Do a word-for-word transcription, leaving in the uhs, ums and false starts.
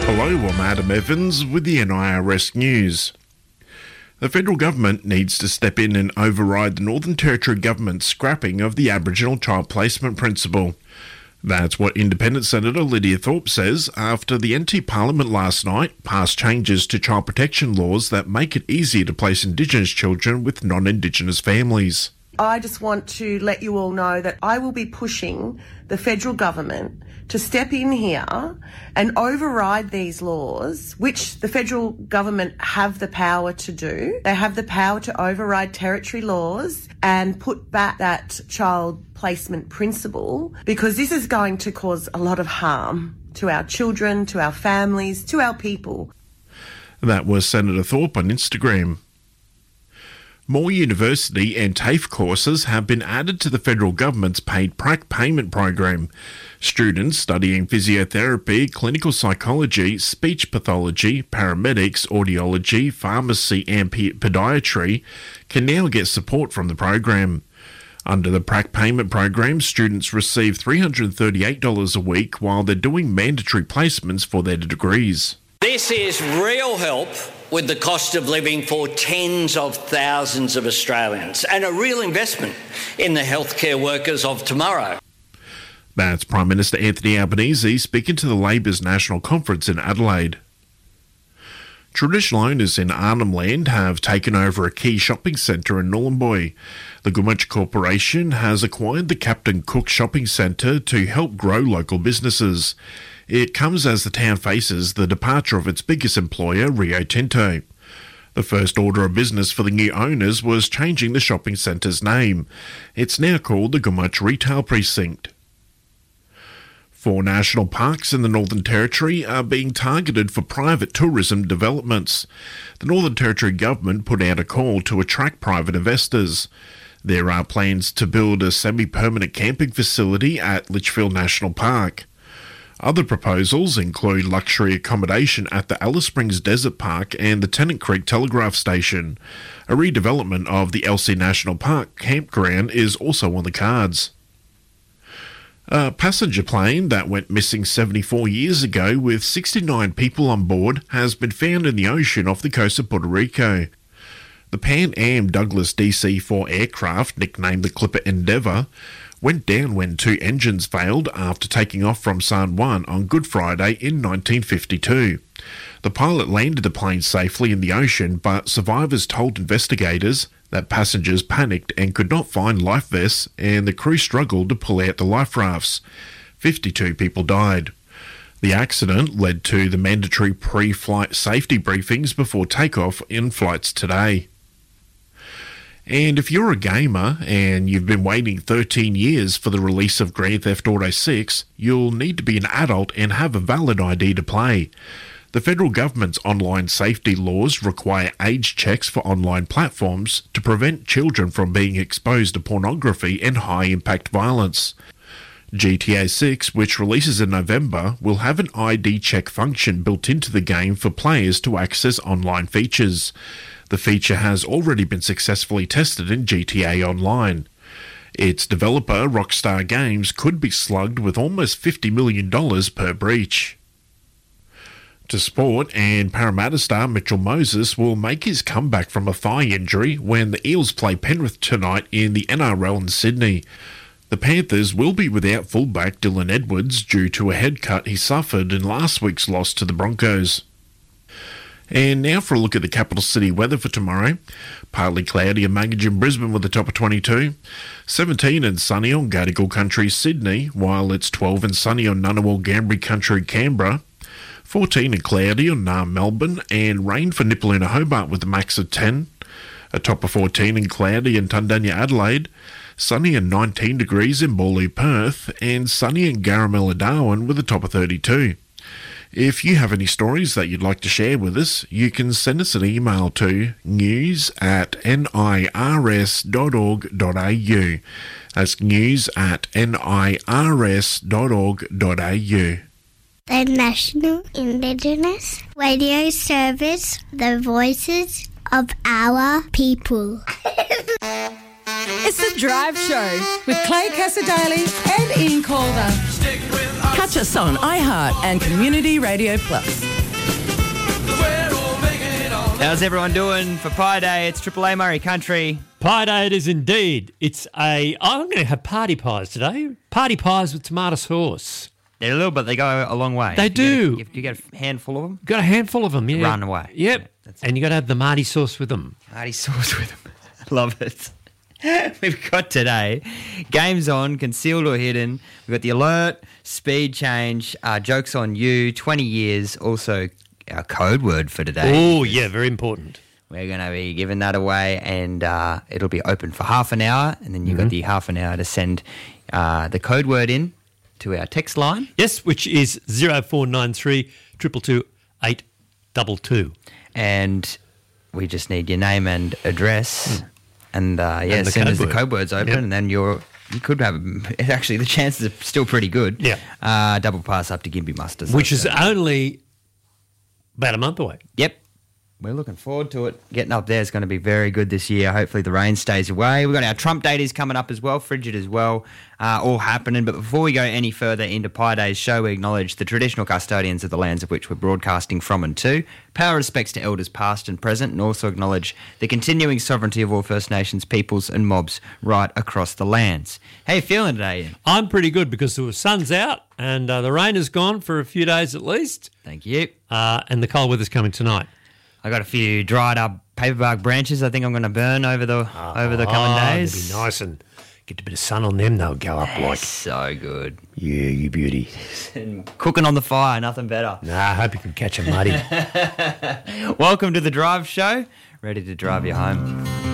Hello, I'm Adam Evans with the N I R S News. The federal government needs to step in and override the Northern Territory government's scrapping of the Aboriginal Child Placement Principle. That's what Independent Senator Lydia Thorpe says after the N T Parliament last night passed changes to child protection laws that make it easier to place Indigenous children with non-Indigenous families. I just want to let you all know that I will be pushing the federal government to step in here and override these laws, which the federal government have the power to do. They have the power to override territory laws and put back that child placement principle, because this is going to cause a lot of harm to our children, to our families, to our people. That was Senator Thorpe on Instagram. More university and TAFE courses have been added to the federal government's paid prac payment program. Students studying physiotherapy, clinical psychology, speech pathology, paramedics, audiology, pharmacy and podiatry can now get support from the program. Under the prac payment program, students receive three hundred thirty-eight dollars a week while they're doing mandatory placements for their degrees. This is real help with the cost of living for tens of thousands of Australians and a real investment in the healthcare workers of tomorrow. That's Prime Minister Anthony Albanese speaking to the Labor's National Conference in Adelaide. Traditional owners in Arnhem Land have taken over a key shopping centre in Nhulunbuy. The Gumatj Corporation has acquired the Captain Cook Shopping Centre to help grow local businesses. It comes as the town faces the departure of its biggest employer, Rio Tinto. The first order of business for the new owners was changing the shopping centre's name. It's now called the Gumatj Retail Precinct. Four national parks in the Northern Territory are being targeted for private tourism developments. The Northern Territory government put out a call to attract private investors. There are plans to build a semi-permanent camping facility at Litchfield National Park. Other proposals include luxury accommodation at the Alice Springs Desert Park and the Tennant Creek Telegraph Station. A redevelopment of the Elsey National Park campground is also on the cards. A passenger plane that went missing seventy-four years ago with sixty-nine people on board has been found in the ocean off the coast of Puerto Rico. The Pan Am Douglas D C four aircraft, nicknamed the Clipper Endeavour, went down when two engines failed after taking off from San Juan on Good Friday in nineteen fifty-two. The pilot landed the plane safely in the ocean, but survivors told investigators that passengers panicked and could not find life vests, and the crew struggled to pull out the life rafts. fifty-two people died. The accident led to the mandatory pre-flight safety briefings before takeoff in flights today. And if you're a gamer and you've been waiting thirteen years for the release of Grand Theft Auto six, you'll need to be an adult and have a valid I D to play. The federal government's online safety laws require age checks for online platforms to prevent children from being exposed to pornography and high-impact violence. G T A six, which releases in November, will have an I D check function built into the game for players to access online features. The feature has already been successfully tested in G T A Online. Its developer, Rockstar Games, could be slugged with almost fifty million dollars per breach. To sport, and Parramatta star Mitchell Moses will make his comeback from a thigh injury when the Eels play Penrith tonight in the N R L in Sydney. The Panthers will be without fullback Dylan Edwards due to a head cut he suffered in last week's loss to the Broncos. And now for a look at the capital city weather for tomorrow. Partly cloudy and muggy in Brisbane with a top of twenty-two. seventeen and sunny on Gadigal Country, Sydney, while it's twelve and sunny on Ngunnawal Gambri Country, Canberra. fourteen and cloudy on Naarm, Melbourne, and rain for Nipaluna, Hobart with a max of ten. A top of fourteen and cloudy in Tundanya, Adelaide. Sunny and nineteen degrees in Bawley, Perth, and sunny in Garamella, Darwin with a top of thirty-two. If you have any stories that you'd like to share with us, you can send us an email to news at nirs dot org dot a u. That's news at nirs dot org dot a u. The National Indigenous Radio Service, the voices of our people. It's The Drive Show with Clay Cassadaly and Ian Calder. Stick with Catch us on iHeart and Community Radio Plus. How's everyone doing for Pie Day? It's Triple A Murray Country. Pie Day it is indeed. It's a... I'm going to have party pies today. Party pies with tomato sauce. They're a little bit, they go a long way. They you do. Get a, you get a handful of them? Got a handful of them, yeah. Run away. Yep. Yeah, that's and you got to have the Marty sauce with them. Marty sauce with them. Love it. We've got today Games On, Concealed or Hidden. We've got the Alert, Speed Change, uh, Jokes on You, twenty years, also our code word for today. Oh, yeah, very important. We're going to be giving that away, and uh, it'll be open for half an hour, and then you've Mm-hmm. got the half an hour to send uh, the code word in to our text line. Yes, which is zero four nine three two two two eight two two. And we just need your name and address. Mm. And, uh, yeah, and as soon as the word. code word's open, yep. and then you're, you could have, actually, the chances are still pretty good. Yeah. Uh, double pass up to Gympie Mustard. Which is only about a month away. Yep. We're looking forward to it. Getting up there is going to be very good this year. Hopefully the rain stays away. We've got our Trump days coming up as well, Frigid as well, uh, all happening. But before we go any further into Pie Day's show, we acknowledge the traditional custodians of the lands of which we're broadcasting from and to, pay our respects to elders past and present, and also acknowledge the continuing sovereignty of all First Nations peoples and mobs right across the lands. How you feeling today, Ian? I'm pretty good because the sun's out and uh, the rain is gone for a few days at least. Thank you. Uh, and the cold weather's coming tonight. I got a few dried up paperbark branches I think I'm going to burn over the oh, over the coming days. It'll be nice and get a bit of sun on them. They'll go up That's like so good. Yeah, you beauty. And cooking on the fire, nothing better. Nah, I hope you can catch a muddy. Welcome to the Drive Show. Ready to drive you home.